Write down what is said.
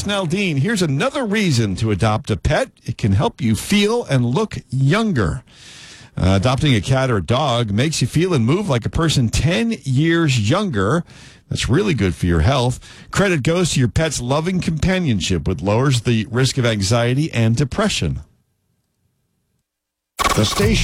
Chris Naldine. Here's another reason to adopt a pet. It can help you feel and look younger. Adopting a cat or a dog makes you feel and move like a person 10 years younger. That's really good for your health. Credit goes to your pet's loving companionship, which lowers the risk of anxiety and depression. The station